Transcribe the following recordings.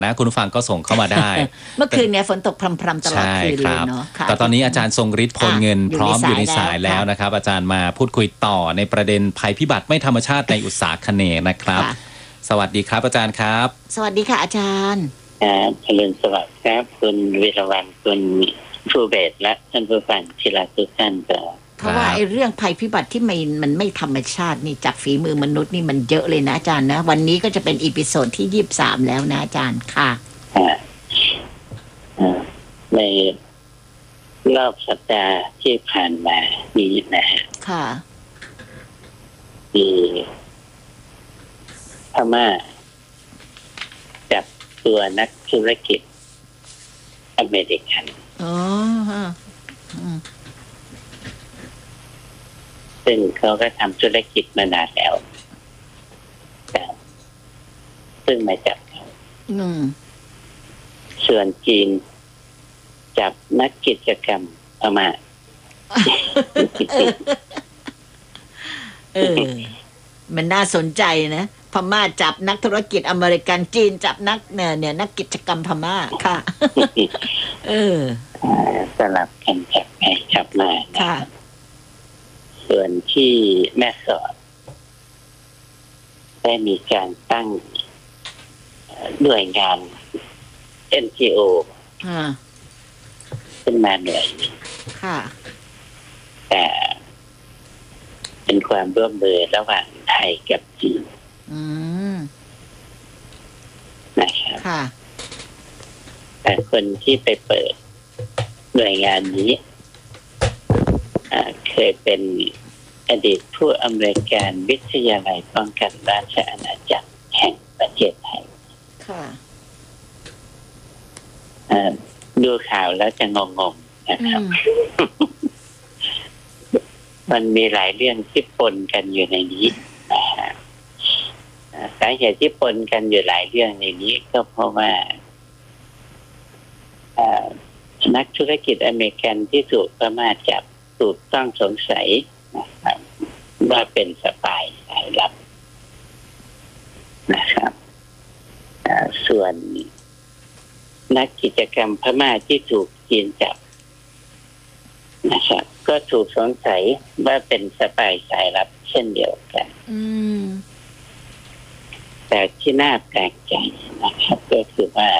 นะคุณผู้ฟังก็ส่งเข้ามาได้เมื่อคืนเนี่ยฝนตกพรำๆตลอดคืนเลยเนาะแต่ตอนนี้อาจารย์ทรงฤทธิ์พลเงินพร้อมอยู่ในสายแล้วนะครับอาจารย์มาพูดคุยต่อในประเด็นภัยพิบัติไม่ธรรมชาติในอุตสาคเนย์นะครับสวัสดีครับอาจารย์ครับสวัสดีค่ะอาจารย์เจริญสวัสดิ์ครับคุณวิรวรรณคุณผู้เบสและท่านผู้ฟังที่รักทุกท่านเพราะว่าไอ้เรื่องภัยพิบัติที่มันไม่ธรรมชาตินี่จากฝีมือมนุษย์นี่มันเยอะเลยนะอาจารย์นะวันนี้ก็จะเป็นอีพิโซดที่23แล้วนะอาจารย์ค่ะในรอบสัปดาห์ที่ผ่านมานี้นะฮะค่ะมีพม่าจับตัวนักธุรกิจอเมริกันซึ่งเขาก็ทำธุรกิจมานานแล้วซึ่งมาจับเขาส่วนจีนจับนักกิจกรรมพม่ามันน่าสนใจนะพม่าจับนักธุรกิจอเมริกันจีนจับนักเนี่ยนักกิจกรรมพม่าค่ะสลับกันจับไปจับมาค่ะส่วนที่แม่สอดได้มีการตั้งหน่วยงาน NGO ขึ้นมาหน่วยค่ะแต่เป็นความร่วมมือระหว่างไทยกับจีนนะครับค่ะแต่คนที่ไปเปิดหน่วยงานนี้เคยเป็นอดีตผู้อำนวยการวิทยาลัยป้องกันราชอาณาจักรแห่งประเทศไทยค่ะดูข่าวแล้วจะงงๆนะครับมันมีหลายเรื่องที่ปนกันอยู่ในนี้นะฮะสาเหตุที่ปนกันอยู่หลายเรื่องในนี้ก็เพราะว่านักธุรกิจอเมริกันที่ถูกพม่าจับถูกต้องสงสัยนะครับว่าเป็นสปายสายลับนะครับส่วนนักกิจกรรมพม่าที่ถูกจีนจับนะครับก็ถูกสงสัยว่าเป็นสปายสายลับเช่นเดียวกันแต่ที่น่าแปลกใจนะครับก็คือว่า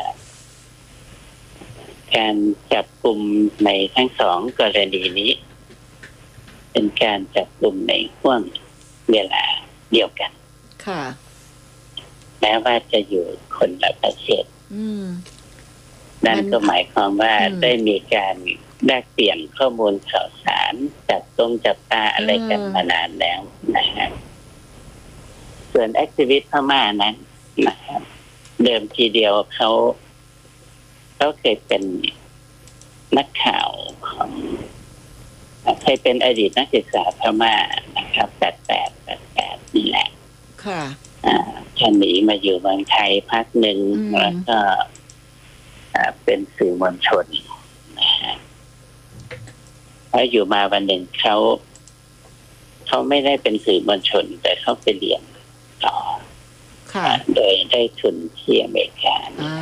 การจับกลุ่มในทั้งสองกรณีนี้เป็นการจับกลุ่มในช่วงเวลาเดียวกันค่ะแม้ว่าจะอยู่คนละประเทศนั่นก็หมายความว่าได้มีการแลกเปลี่ยนข้อมูลข่าวสารจับตาอะไรกันมานานแล้วนะครับส่วนแอคทิวิสต์พม่านั้นนะครับเดิมทีเดียวเขาเคยเป็นนักข่าวของเคยเป็นอดีตนักศึกษาพม่านะครับ88นี่แหละค่ะจะหนีมาอยู่เมืองไทยพักหนึ่งแล้วก็เป็นสื่อมวลชนนะฮะแล้วอยู่มาวันหนึ่งเขาไม่ได้เป็นสื่อมวลชนแต่เขาไปเรียนต่อโดยได้ทุนที่อเมริกา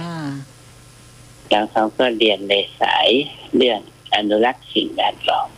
แล้วเขาก็เรียนในสายเรื่องอนุรักษ์สิ่งแวดล้อม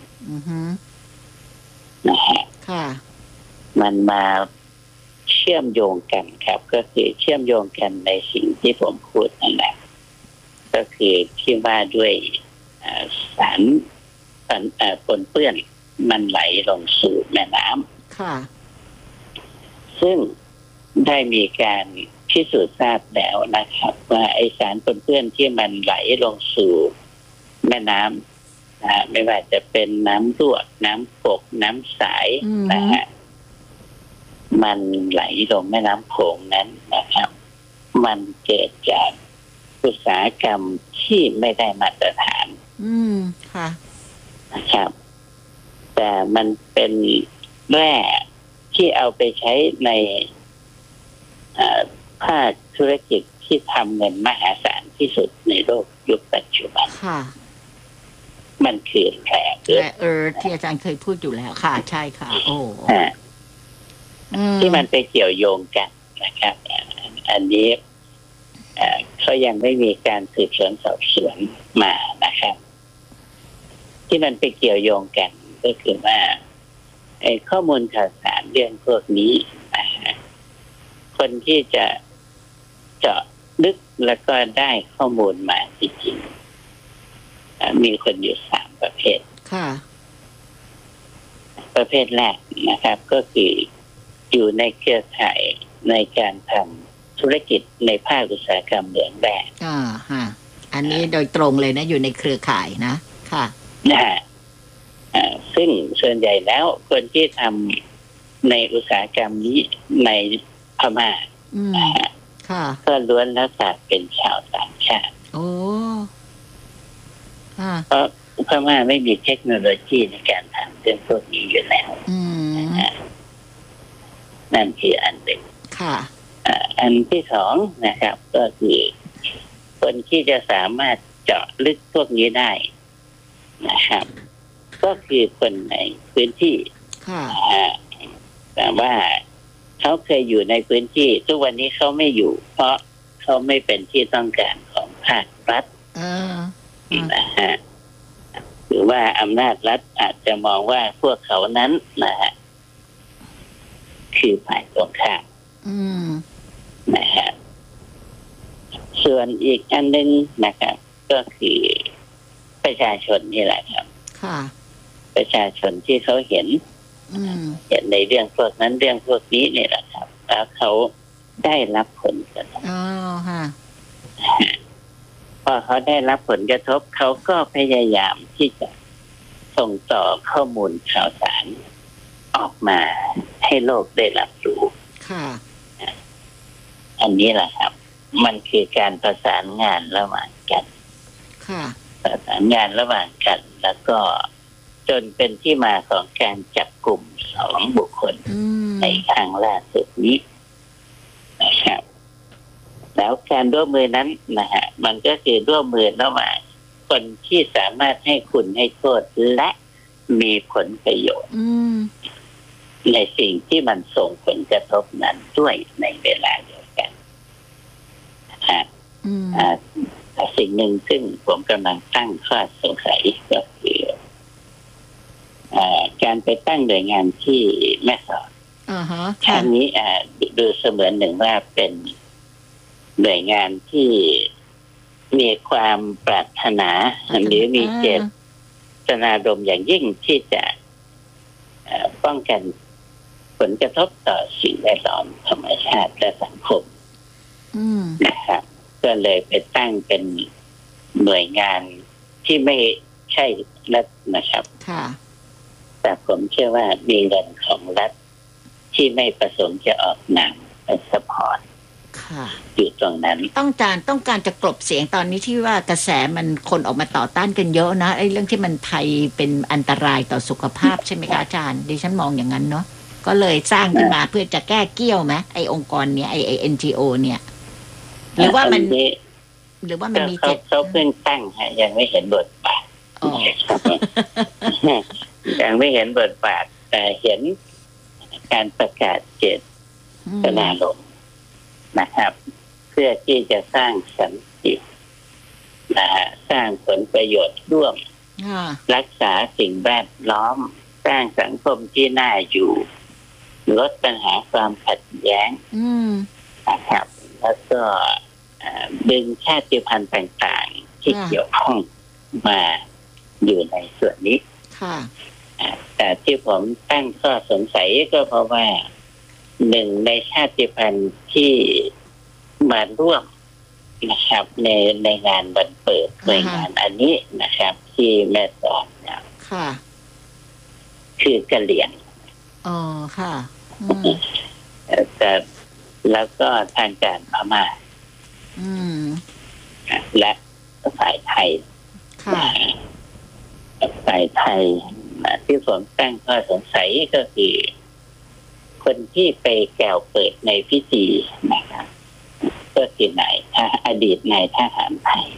นะฮะมันมาเชื่อมโยงกันครับก็คือเชื่อมโยงกันในสิ่งที่ผมพูดนั่นแหละก็คือที่ว่าด้วยสารปนเปื้อนมันไหลลงสู่แม่น้ำซึ่งได้มีการพิสูจน์ทราบแล้วนะครับว่าไอสารปนเปื้อนที่มันไหลลงสู่แม่น้ำไม่ว่าจะเป็นน้ำรวกน้ำปกน้ำใสนะฮะมันไหลลงแม่น้ำโขงนั้นนะครับมันเกิดจากอุตสาหกรรมที่ไม่ได้มาตรฐานค่ะนะครับแต่มันเป็นแร่ที่เอาไปใช้ในภาคธุรกิจที่ทำเงินมหาศาลที่สุดในโลกยุคปัจจุบันมันคือแร่ที่อาจารย์เคยพูดอยู่แล้วค่ะใช่ค่ะโอ้ที่มันไปเกี่ยวโยงกันนะครับอันนี้เขายังไม่มีการสืบสวนสอบสวนมานะครับ ที่มันไปเกี่ยวโยงกันก็คือว่าไอ้ข้อมูลข่าวสารเรื่องพวกนี้นะฮะคนที่จะเจาะลึกแล้วก็ได้ข้อมูลมาจริงๆมีคนอยู่3 ประเภทค่ะประเภทแรกนะครับ ก็คืออยู่ในเครือข่ายในการทำธุรกิจในภาคอุตสาหกรรมเหมืองแร่ฮะอันนี้โดยตรงเลยนะอยู่ในเครือข่ายนะค่ะซึ่งส่วนใหญ่แล้วคนที่ทำในอุตสาหกรรมนี้ในพม่าก็ล้วนแล้วแต่เป็นชาวต่างชาติโอ้เพราะพม่าไม่มีเทคโนโลยีในการทำเรื่องพวกนี้อยู่แล้วนั่นคืออันหนึ่งอันที่สองนะครับก็คือคนที่จะสามารถเจาะลึกพวกนี้ได้นะครับก็คือคนในพื้นที่แต่ว่าเขาเคยอยู่ในพื้นที่ทุกวันนี้เขาไม่อยู่เพราะเขาไม่เป็นที่ต้องการของภาครัฐนะฮะหรือว่าอำนาจรัฐอาจจะมองว่าพวกเขานั้นนะฮะคือฝ่ายตรงข้ามนะฮะส่วนอีกอันนึงนะครับก็คือประชาชนนี่แหละครับประชาชนที่เขาเห็นในเรื่องพวกนั้นเรื่องพวกนี้นี่แหละครับแล้วเขาได้รับผลกระทบพอเขาได้รับผลกระทบเขาก็พยายามที่จะส่งต่อข้อมูลข่าวสารออกมาให้โลกได้รับรู้อันนี้แหละครับมันคือการประสานงานระหว่างกันประสานงานระหว่างกันแล้วก็จนเป็นที่มาของการจับกลุ่ม2 บุคคลในครั้งล่าสุดนี้นะครับแล้วการร่วมมือนั้นนะฮะมันก็คือร่วมมือระหว่างคนที่สามารถให้คุณให้โทษและมีผลประโยชน์ในสิ่งที่มันส่งผลกระทบนั้นด้วยในเวลาเดียวกันสิ่งหนึ่งซึ่งผมกำลังตั้งข้อสงสัยก็คือการไปตั้งหน่วยงานที่แม่สอดครั้งนี้ดูเสมือนหนึ่งว่าเป็นหน่วยงานที่มีความปรารถนาหรือมีเจตนารมณ์อย่างยิ่งที่จะป้องกันผลกระทบต่อสิ่งแวดล้อมธรรมชาติและสังคมนะครับก็เลยไปตั้งเป็นหน่วยงานที่ไม่ใช่รัฐนะครับแต่ผมเชื่อว่ามีเงินของรัฐที่ไม่ประสงค์จะออกนามเป็นซัพพอร์ตอยู่ตรงนั้นต้องการจะกลบเสียงตอนนี้ที่ว่ากระแสมันคนออกมาต่อต้านกันเยอะนะไอ้เรื่องที่มันภัยเป็นอันตรายต่อสุขภาพใช่ไหมคะอาจารย์ดิฉันมองอย่างนั้นเนาะก็เลยสร้างขึ้นมาเพื่อจะแก้เกี้ยวไหมไอ้องค์กรเนี้ยไอ้ NGO เนี่ยหรือว่ามันมีเขาเพิ่งตั้งฮะยังไม่เห็นบทบาทยังไม่เห็นบทบาทแต่เห็นการประกาศเจตนารมณ์นะครับเพื่อที่จะสร้างสันตินะฮะสร้างผลประโยชน์ร่วมรักษาสิ่งแวดล้อมสร้างสังคมที่น่าอยู่ลดปัญหาความขัดแย้งนะครับแล้วก็ดึงชาติพันธุ์ต่างๆที่เกี่ยวข้องมาอยู่ในส่วนนี้แต่ที่ผมตั้งข้อสงสัยก็เพราะว่าหนึ่งในชาติพันธุ์ที่มาร่วมนะครับในงานวันเปิดหน่วยงานอันนี้นะครับที่แม่สอดเนี่ยคือกะเหรี่ยงแต่แล้วก็ทางการพม่าและฝ่ายไทยฝ่ายไทยที่ผมตั้งข้อสงสัยก็คือคนที่ไปแก้วเปิดในพิธีนะครับก็คือนายอดีตนายทหารไทย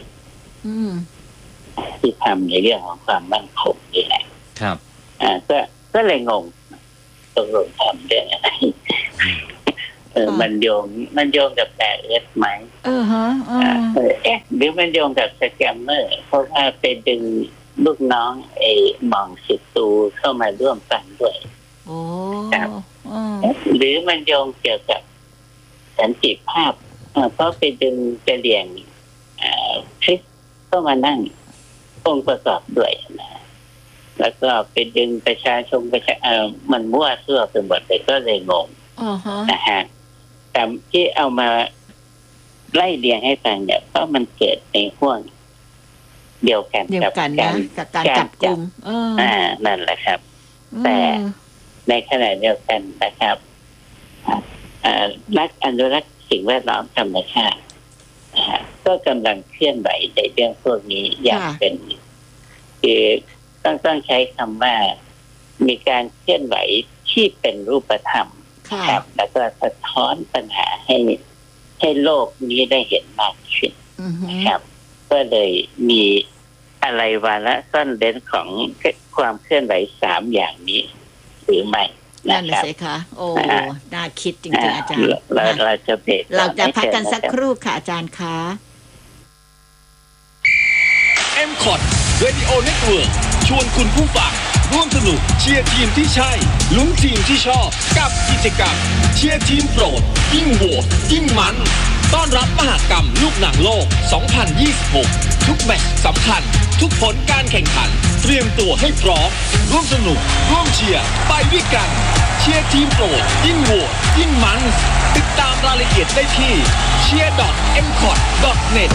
ที่ทำในเรื่องของความมั่นคงนี่แหละครับก็เลยงงตกลงทำเรื่องอะไรมันโยงกับแต่เอิร์ธไหมฮะหรือมันโยงกับสแกมเมอร์เพราะว่าไปดึงลูกน้องหม่องสิตูเข้ามาร่วมกันด้วยครับหรือมันโยงเกี่ยวกับสันติภาพเพราะไปดึงไปเรียงคริสเข้ามานั่งองค์ประกอบด้วยนะแล้วก็ไปดึงประชาชนมันมั่วซั่วไปหมดเลยก็เลยงงนะฮะแต่ที่เอามาไล่เรียงให้ฟังเนี่ยเพราะมันเกิดในห่วงเดียวกันกับการจับกุมนั่นแหละครับแต่ในขณะเดียวกันนะครับนักอนุรักษ์สิ่งแวดล้อมธรรมชาติก็กำลังเคลื่อนไหวในเรื่องพวกนี้อย่างเป็นคือต้องใช้คำว่ามีการเคลื่อนไหวที่เป็นรูปธรรมครับแล้วก็สะท้อนปัญหาให้โลกนี้ได้เห็นมากขึ้นครับก็เลยมีอะไรวาระซ่อนเร้นของความเคลื่อนไหว3อย่างนี้หรือไม่นั่นสิคะโอ้น่าคิดจริงๆอาจารย์เราจะพักกันสักครู่ค่ะอาจารย์คะ MCOT Radio Network ชวนคุณผู้ฟังร่วมสนุกเชียร์ทีมที่ใช่ลุ้นทีมที่ชอบกับกิจกรรมเชียร์ทีมโปรดยิ่งโหวตยิ่งมันต้อนรับมหกรรมลูกหนังโลก 2026 ทุกแมตช์สำคัญทุกผลการแข่งขันเตรียมตัวให้พร้อมร่วมสนุกร่วมเชียร์ไปด้วยกันเชียร์ทีมโปรดยิ่งโหวตยิ่งมันติดตามรายละเอียดได้ที่ cheer.mcot.net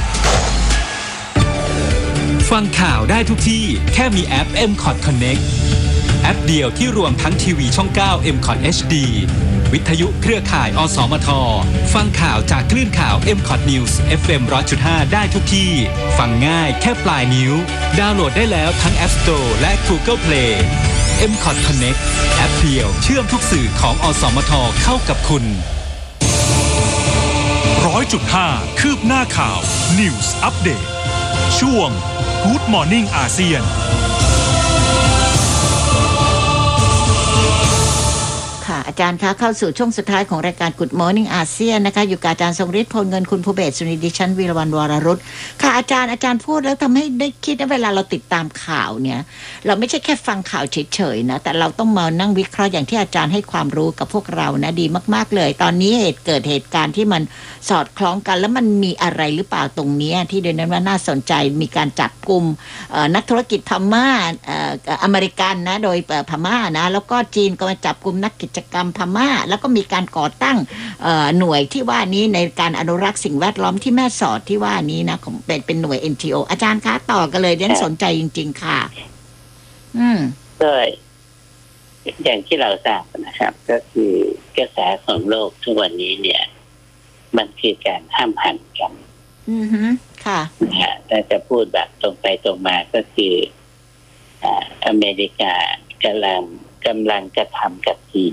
ฟังข่าวได้ทุกที่แค่มีแอป MCOT Connect แอปเดียวที่รวมทั้งทีวีช่อง 9 MCOT HD วิทยุเครือข่ายอสมทฟังข่าวจากคลื่นข่าว MCOT News FM 100.5 ได้ทุกที่ฟังง่ายแค่ปลายนิ้วดาวน์โหลดได้แล้วทั้ง App Store และ Google Play MCOT Connect แอปเดียวเชื่อมทุกสื่อของอสมทเข้ากับคุณ 100.5 คืบหน้าข่าว News Update ช่วง Good Morning อาเซียนอาจารย์คะเข้าสู่ช่วงสุดท้ายของรายการ Good Morning อาเซียนนะคะอยู่กับอาจารย์ทรงฤทธิ์พลเงินคุณภูเบศรสุนิดิฉันวีรวรรณวรรุตค่ะอาจารย์พูดแล้วทำให้ได้คิดว่าเวลาเราติดตามข่าวเนี่ยเราไม่ใช่แค่ฟังข่าวเฉยๆนะแต่เราต้องมานั่งวิเคราะห์อย่างที่อาจารย์ให้ความรู้กับพวกเรานะดีมากๆเลยตอนนี้เกิดเหตุการณ์ที่มันสอดคล้องกันแล้วมันมีอะไรหรือเปล่าตรงนี้ที่โดยนั้นว่าน่าสนใจมีการจับกุมนักธุรกิจพม่าอเมริกันนะโดยพม่านะแล้วก็จีนก็มาจับกุมนักกิจกรรมพม่าแล้วก็มีการก่อตั้งหน่วยที่ว่านี้ในการอนุรักษ์สิ่งแวดล้อมที่แม่สอดที่ว่านี้นะเป็นหน่วย NGO อาจารย์คะต่อกันเลยเรียนสนใจจริงๆค่ะก็อย่างที่เราทราบนะครับก็คือกระแสของโลกทุกวันนี้เนี่ยมันคือการห้ามหันกันค่ะถ้าจะพูดแบบตรงไปตรงมาก็คืออเมริกากำลังกระทำกับจีน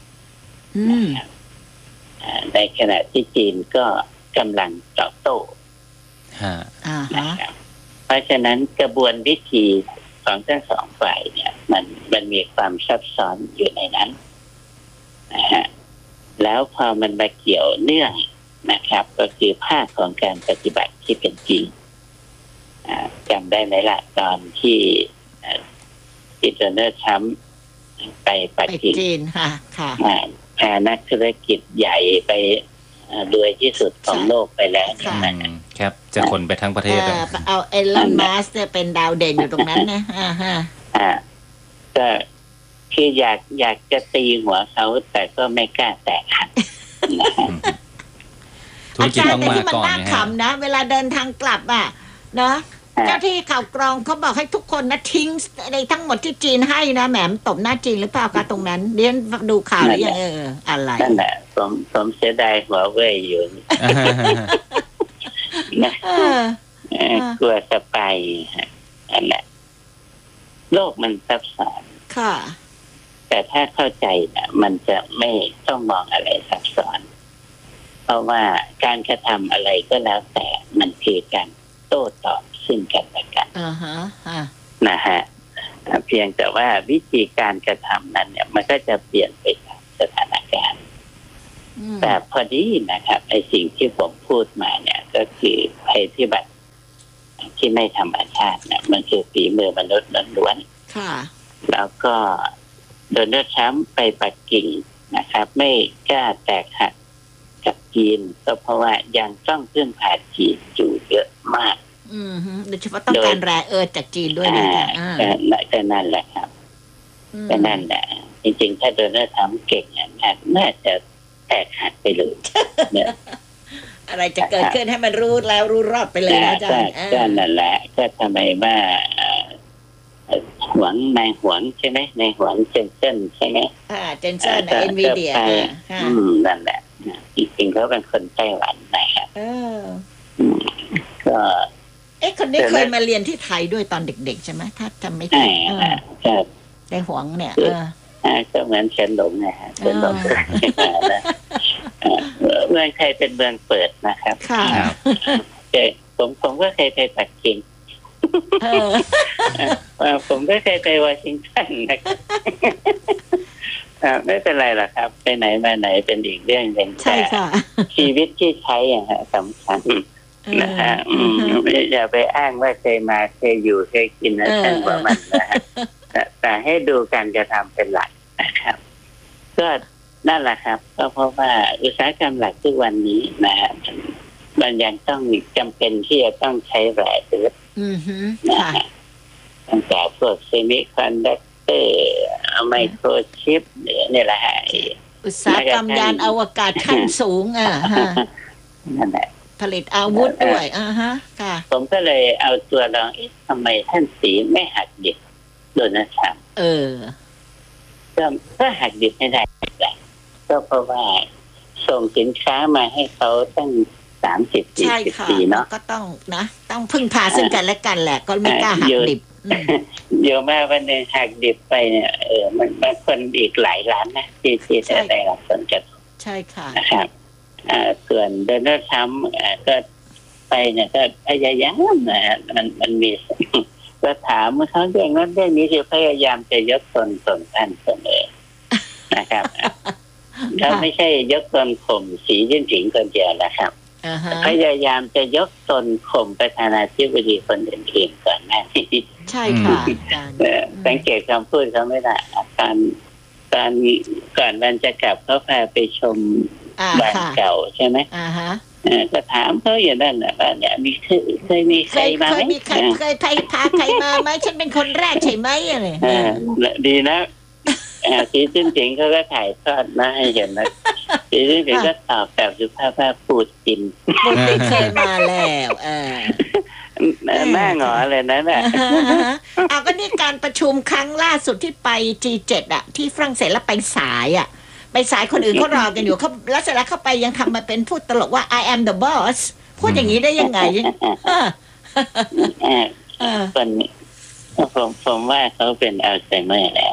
ในขณะที่จีนก็กำลังตอบโต้นะครับเพราะฉะนั้นกระบวนวิธีของทั้งสองฝ่ายเนี่ยมันมีความซับซ้อนอยู่ในนั้นนะฮะแล้วพอมันมาเกี่ยวเนื่องนะครับก็คือภาคของการปฏิบัติที่เป็นจริงจำได้ไหมล่ะตอนที่โดนัลด์ทรัมป์ไปปักกิ่งจีนค่ะพานักธุรกิจใหญ่ไปรวยที่สุดของโลกไปแล้วครับจะคนไปทั้งประเทศเอาเอลอนมัสก์เป็นดาวเด่นอยู่ตรงนั้นนะก็คืออยากจะตีหัวเขาแต่ก็ไม่กล้าแตะธุรกิจต้องมาก่อนนะขำนะเวลาเดินทางกลับนะเจ้าที่ข่าวกรองเขาบอกให้ทุกคนนะทิ้งในทั้งหมดที่จีนให้นะแหมตบหน้าจีนหรือเปล่าคะตรงนั้นเรียนดูข่าวหรือยังอะไรนั่นแหละผมเสียดายหัวเว่ยอยู่นะกลัวสไปนั่นแหละโลกมันซับซ้อนค่ะแต่ถ้าเข้าใจนะมันจะไม่ต้องมองอะไรซับซ้อนเพราะว่าการกระทำอะไรก็แล้วแต่มันคือการโต้ตอบซึ่งกันและกันนะฮะเพียงแต่ว่าวิธีการกระทำนั้นเนี่ยมันก็จะเปลี่ยนไปตามสถานการณ์แต่พอดีนะครับไอ้สิ่งที่ผมพูดมาเนี่ยก็คือภัยพิบัติที่ไม่ธรรมชาติเนี่ยมันคือฝีมือมนุษย์ล้วนๆค่ะแล้วก็โดนัลด์ทรัมป์ไปปักกิ่งนะครับไม่กล้าแตกหักกับจีนก็เพราะว่ายังต้องพึ่งพาจีนอยู่เยอะมากโดยเฉพาะต้องการแร่จากจีนด้วยนะก็นั่นแหละครับก็นั่นแหละจริงๆถ้าโดนัลด์ทรัมป์เก่งน่าจะแตกหักไปเลยอะไรจะเกิดขึ้นให้มันรู้แล้วรู้รอดไปเลยนะอาจารย์ก็นั่นแหละก็ทำไมว่านายหวงใช่ไหมนายหวงเจนเซนใช่ไหมเจนเซนเอ็นวีเดียนั่นแหละจริงๆเขาเป็นคนไต้หวันนะครับก็คนนี้เคยมาเรียนที่ไทยด้วยตอนเด็กๆใช่ไหมถ้าจำไม่ผิดนายหวงเนี่ยก็เหมือนเฉินหลงนะฮะเฉินหลงเมืองไทยเป็นเมืองเปิดนะครับผมก็เคยไปปักกิ่งผมก็เคยไปวอชิงตันนะครับไม่เป็นไรหรอกครับไปไหนมาไหนเป็นอีกเรื่องหนึ่งใช่ค่ะชีวิตที่ใช้สำคัญนะฮะอย่าไปอ้างว่าเคยมาเคยอยู่เคยกินนะท่านว่ามันนะฮะแต่ให้ดูการกระทำเป็นหลักนะครับก็นั่นแหละครับก็เพราะว่าอุตสาหกรรมหลักทุกวันนี้นะฮะมันยังต้องจำเป็นที่จะต้องใช้แร่เยอะตั้งแต่พวกเซมิคอนดักเตอร์ไมโครชิปนี่แหละฮะอุตสาหกรรมยานอวกาศขั้นสูงนั่นแหละผลิตอาวุธด้วยค่ะผมก็เลยเอาตัวลองทำไมท่านสีไม่หักดิบโดนัลด์ทรัมป์ก็หักดิบไม่ได้ก็เพราะว่าส่งสินค้ามาให้เขาตั้ง30-40 ปีเนาะก็ต้องนะต้องพึ่งพาซึ่งกันและกันแหละก็ไม่กล้าหักดิบเดี๋ยวมาวันนึงหักดิบไปเนี่ยมันคนอีกหลายล้านนะที่จะได้รับผลกระทบใช่ค่ะนะครับส่วนโดนัลด์ทรัมป์ก็ไปเนี่ยก็พยายามนะฮะมันมีก็ถามเขาเรื่องนั้นเรื่องนี้คือพยายามจะยกตนท่านเสมอนะครับเขาไม่ใช่ยกตนข่มสีจิ้นผิงคนเดียวนะครับพยายามจะยกตนข่มประธานาธิบดีคนอื่นๆก่อนหน้านี้ใช่ค่ะสังเกตคำพูดเขาไม่ได้ก่อนวันจะกลับเขาพาไปชมบ้านเก่าใช่ไหมก็ถามเขาอย่างนั้นนะว่าเนี่ยเคยมีใครมาไหมเคยพาใครมาไหมฉันเป็นคนแรกใช่ไหมอะไรดีนะสีจิ้นผิงเขาก็ถ่ายทอดมาให้เห็นนะสีจิ้นผิงก็ตอบแบบสุภาพว่าปูตินเคยมาแล้วหน้าหงอเลยนะเนี่ยก็นี่การประชุมครั้งล่าสุดที่ไป G7 ที่ฝรั่งเศสแล้วไปสายไปสายคนอื่นเขารอกันอยู่เขาแล้วเสร็จแล้วเข้าไปยังทำมาเป็นพูดตลกว่า I am the boss พูดอย่างนี้ได้ยังไงคนผมว่าเขาเป็นอัลไซเมอร์แล้ว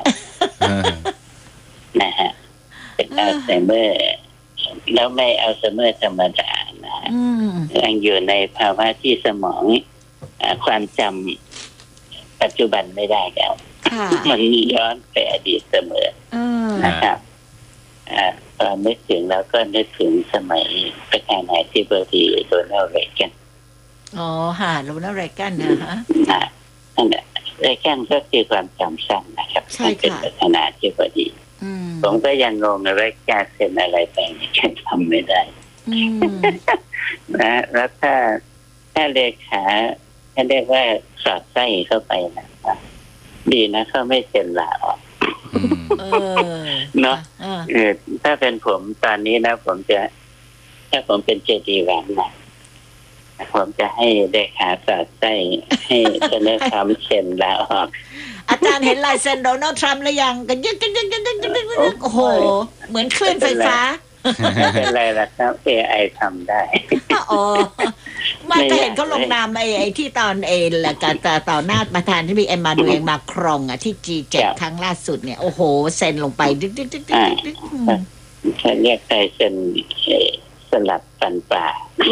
นะฮะเป็นอัลไซเมอร์แล้วไม่อัลไซเมอร์ธรรมดานะฮะยังอยู่ในภาวะที่สมองความจำปัจจุบันไม่ได้แล้วมันย้อนไปอดีตเสมอนะครับตอนนึกถึงแล้วก็นึกถึงสมัยประธานาธิบดีโรนัลด์ เรแกนโรนัลด์ เรแกนนะฮะนั่นแหละเรแกนก็คือความจำสั้นนะครับเป็นประธานาธิบดีผมก็ยังงงเลยการเซ็นอะไรไปยังทำไม่ได้นะแล้วถ้าเลขาเขาเรียกว่าสอดไส้เข้าไปนะครับดีนะเขาไม่เซ็นลาออกเนาะถ้าเป็นผมตอนนี้นะถ้าผมเป็นเจดีแหวนนะผมจะให้เลขาสอดไส้ให้โดนัลด์ทรัมป์เซ็นลาออกอาจารย์เห็นลายเซ็นโดนัลด์ทรัมป์หรือยังกันยึกโอ้โหเหมือนคลื่นไฟฟ้าไม่เป็นไรล่ะครับ AI ทำได้มาจะเห็นเขาลงนามไอ้ที่ตอนละกันต่อหน้าประธานที่มีเอ็มมานูเอลมาครองที่ G7 ครั้งล่าสุดเนี่ยโอ้โหเซ็นลงไปดึกเขาเรียกใครเซ็นสลับฟันปลา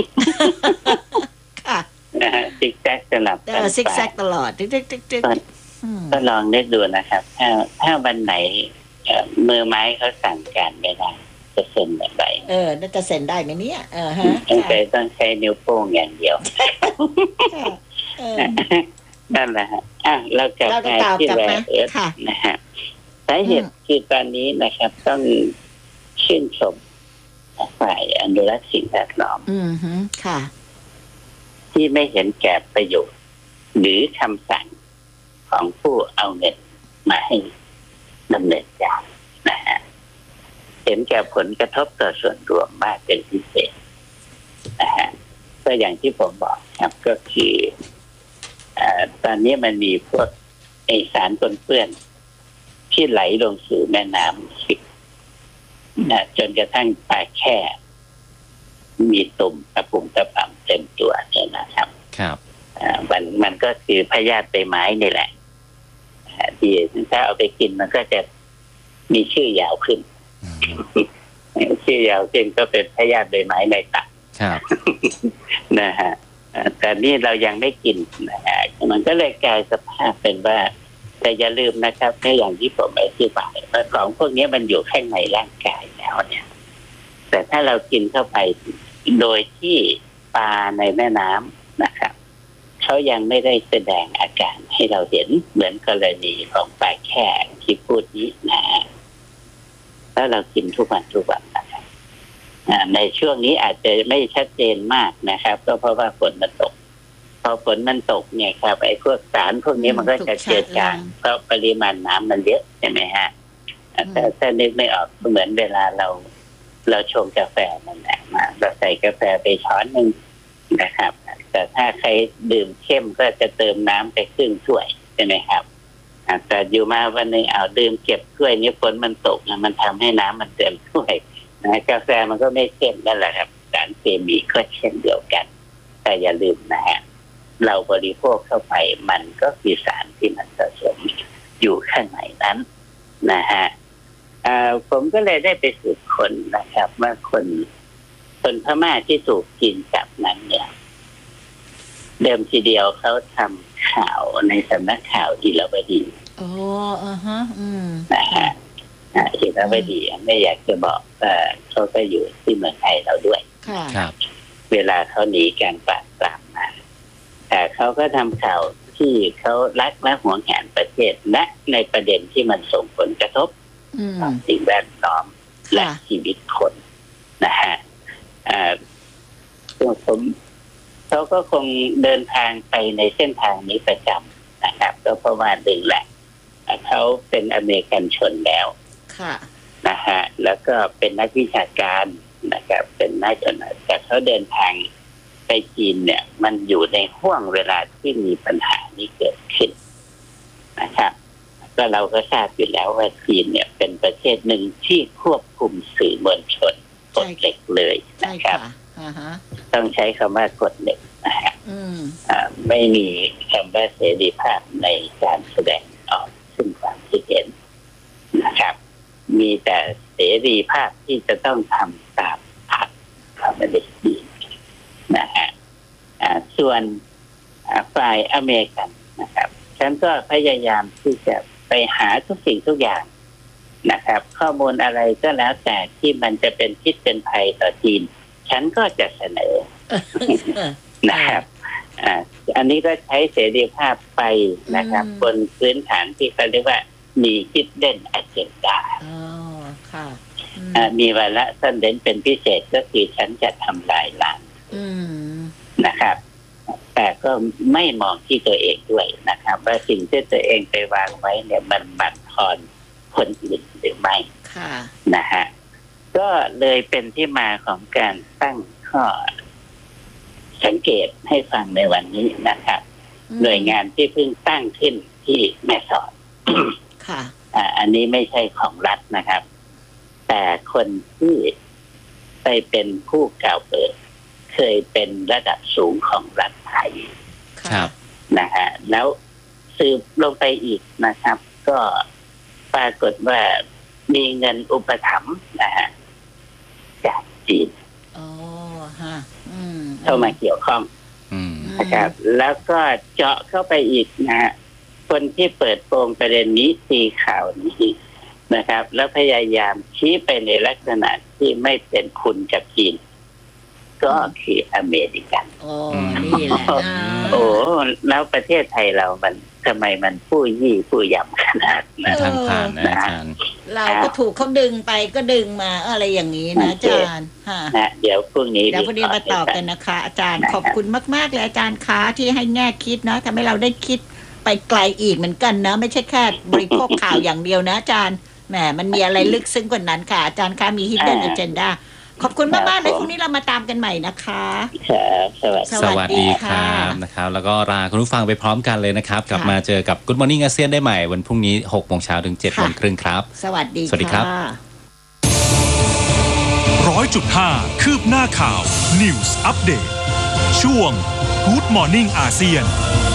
ค่ะซิกแซกสลับฟันปลาซิกแซกตลอดก็ลองนึกดูนะครับถ้าวันไหนมือไม้เขาสั่งการไม่ได้จะเซ็นอย่างไรน่าจะเซ็นได้ไหมเนี่ยฮะต้องใช้นิ้วโป้งอย่างเดียวนั่นแหละฮะเรากลับมาที่แรเอิร์ธนะฮะสาเหตุคือตอนนี้นะครับต้องชื่นชมฝ่ายอนุรักษ์สิ่งแวดล้อมค่ะที่ไม่เห็นแก่ประโยชน์หรือคำสั่งของผู้เอาเงินมาให้ดำเนินการนะฮะเห็นแก่ผลกระทบต่อส่วนรวมมากเป็นพิเศษนะฮะก็อย่างที่ผมบอกครับก็คือตอนนี้มันมีพวกสารปนเปื้อนที่ไหลลงสู่แม่น้ำจนกระทั่งปลาแค่มีตุ่มตะปุ่มตะป่ำเต็มตัวเนี่ยนะครับครับมันก็คือพยาธิใบไม้นี่แหละที่ถ้าเอาไปกินมันก็จะมีชื่อยาวขึ้นชื่อยาวขึ้นก็เป็นพยาธิใบไม้ในตับนะฮะแต่นี่เรายังไม่กินนะฮะมันก็เลยกลายสภาพเป็นว่าแต่อย่าลืมนะครับในอย่างที่ผมอธิบายว่าของพวกนี้มันอยู่ข้างในร่างกายแล้วเนี่ยแต่ถ้าเรากินเข้าไปโดยที่ปลาในแม่น้ำนะครับเขายังไม่ได้แสดงอาการให้เราเห็นเหมือนกรณีของปลาแค่ที่พูดนี้นะถ้าเรากินทุกวันนะครับในช่วงนี้อาจจะไม่ชัดเจนมากนะครับก็เพราะว่าฝนมันตกพอฝนมันตกเนี่ยครับไอ้พวกสารพวกนี้มันก็จะเจือจางเพราะปริมาณน้ำมันเยอะใช่ไหมฮะถ้านึกไม่ออกเหมือนเวลาเราชงกาแฟนั่นแหละเราใส่กาแฟไปช้อนนึงนะครับแต่ถ้าใครดื่มเข้มก็จะเติมน้ำไปครึ่งถ้วยใช่ไหมครับแต่อยู่มาวันนึงเอาดื่มเก็บถ้วยนี้ฝนมันตกมันทำให้น้ำมันเต็มถ้วยกาแฟมันก็ไม่เข้มนั่นแหละครับสารเคมีก็เช่นเดียวกันแต่อย่าลืมนะฮะเราบริโภคเข้าไปมันก็คือสารที่มันสะสมอยู่ข้างในนั้นนะฮะผมก็เลยได้ไปสืบค้นนะครับว่าคนพม่าที่ถูกจีนจับนั้นเนี่ยเดิมทีเดียวเขาทำข่าวในสำนักข่าวอิรวดีนะฮะอิรวดีไม่อยากจะบอกเขาก็อยู่ที่เมืองไทยเราด้วยเวลาเขาหนีการปราบปรามมาแต่เขาก็ทำข่าวที่เขารักและหวงแหนประเทศและในประเด็นที่มันส่งผลกระทบต่อสิ่งแวดล้อมและชีวิตคนนะฮะเขาก็คงเดินทางไปในเส้นทางนี้ประจำนะครับก็เพราะว่าหนึ่งแหละเขาเป็นอเมริกันชนแล้วนะฮะแล้วก็เป็นนักวิชาการนะครับเป็นนักแต่เขาเดินทางไปจีนเนี่ยมันอยู่ในห่วงเวลาที่มีปัญหานี้เกิดขึ้นนะครับก็เราก็ทราบอยู่แล้วว่าจีนเนี่ยเป็นประเทศหนึ่งที่ควบคุมสื่อมวลชนกฎเหล็กเลยนะครับต้องใช้คำว่ากฎเหล็กนะฮะไม่มีคำว่าเสรีภาพในการแสดงออกซึ่งความคิดเห็นนะครับมีแต่เสรีภาพที่จะต้องทำตามพรรคคอมมิวนิสต์จีนนะฮะส่วนฝ่ายอเมริกันนะครับฉันก็พยายามที่จะไปหาทุกสิ่งทุกอย่างนะครับข้อมูลอะไรก็แล้วแต่ที่มันจะเป็นพิษเป็นภัยต่อจีนฉันก็จะเสนอนะครับอันนี้ก็ใช้เสรีภาพไปนะครับบนพื้นฐานที่เขาเรียกว่ามีhidden agendaมีวาระซ่อนเร้นเป็นพิเศษก็คือฉันจะทำลายล้างนะครับแต่ก็ไม่มองที่ตัวเองด้วยนะครับว่าสิ่งที่ตัวเองไปวางไว้เนี่ยมันบั่นทอนคนอื่นหรือไม่นะฮะก็เลยเป็นที่มาของการตั้งข้อสังเกตให้ฟังในวันนี้นะครับหน่วยงานที่เพิ่งตั้งขึ้นที่แม่สอดอันนี้ไม่ใช่ของรัฐนะครับแต่คนที่ไปเป็นผู้กล่าวเปิดเคยเป็นระดับสูงของรัฐไทยนะฮะแล้วสืบลงไปอีกนะครับก็ปรากฏว่ามีเงินอุปถัมภ์นะฮะจากจีนเข้ามาเกี่ยวข้องนะครับแล้วก็เจาะเข้าไปอีกนะฮะคนที่เปิดโปงประเด็นนี้ตีข่าวนี้นะครับ แล้วพยายามชี้ไปในลักษณะที่ไม่เป็นคุณกับจีนก็คืออเมริกันโอ้นี่แหละโอ้แล้วประเทศไทยเรามันทำไมมันผู้ยี่ผู้ยำขนาดนั้นทางผ่านนะอาจารย์เราก็ถูกเขาดึงไปก็ดึงมาอะไรอย่างนี้นะอาจารย์นะเดี๋ยวพรุ่งนี้มาตอบกันนะคะอาจารย์ขอบคุณมากๆเลยอาจารย์คะที่ให้แง่คิดนะทำให้เราได้คิดไปไกลอีกเหมือนกันนะไม่ใช่แค่บริโภคข่าวอย่างเดียวนะอาจารย์แหมมันมีอะไรลึกซึ้งกว่านั้นค่ะอาจารย์คะมี Hidden Agenda ขอบคุณมากๆเลยพรุ่งนี้เรามาตามกันใหม่นะคะครับสวัสดีครับนะครับแล้วก็ลาคุณผู้ฟังไปพร้อมกันเลยนะครับกลับมาเจอกับ Good Morning อาเซียนได้ใหม่วันพรุ่งนี้ 6 โมงเช้าถึง 7 โมงครึ่งครับสวัสดีครับ 100.5 คืบหน้าข่าว News Update ช่วง Good Morning อาเซียน